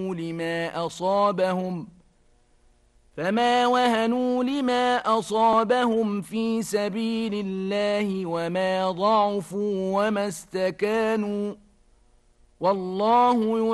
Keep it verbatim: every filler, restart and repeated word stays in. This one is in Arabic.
لما أصابهم فما وهنوا لما أصابهم في سبيل الله وما ضعفوا وما استكانوا والله